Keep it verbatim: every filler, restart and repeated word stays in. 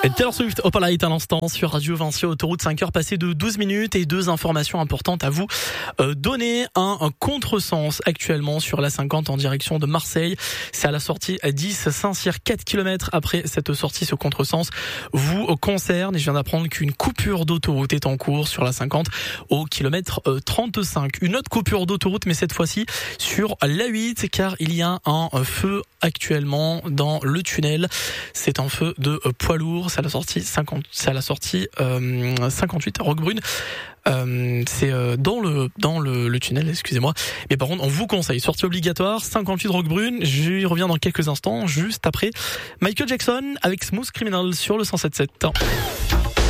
Taylor Swift, Opalite à l'instant sur Radio Vinci, autoroute cinq heures passées de douze minutes et deux informations importantes à vous euh, donner. Un, un contresens actuellement sur la cinquante en direction de Marseille. C'est à la sortie à dix Saint-Cyr, quatre kilomètres après cette sortie. Ce contresens vous concerne et je viens d'apprendre qu'une coupure d'autoroute est en cours sur la cinquante au kilomètre euh, trente-cinq. Une autre coupure d'autoroute, mais cette fois-ci sur l'A huit, car il y a un feu actuellement dans le tunnel. C'est un feu de euh, poids lourd. C'est à la sortie cinquante, c'est à la sortie euh, cinquante-huit Roquebrune. Euh, c'est euh, dans le dans le, le tunnel, excusez-moi. Mais par contre, on vous conseille sortie obligatoire cinquante-huit Roquebrune. J'y reviens dans quelques instants, juste après Michael Jackson avec Smooth Criminal sur le cent sept sept.